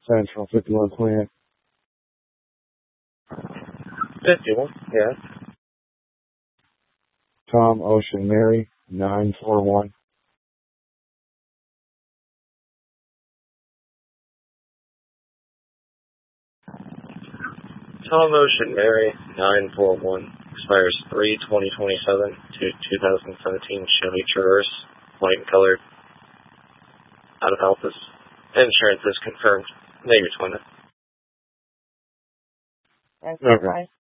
Central 5128. 51, yeah. Tom Ocean Mary 941. Tom Ocean Mary 941. Expires 3/2027 to 2017 Chevy Traverse, white and colored, out of Alphas. Insurance is confirmed. Name your 20. That's Okay. right.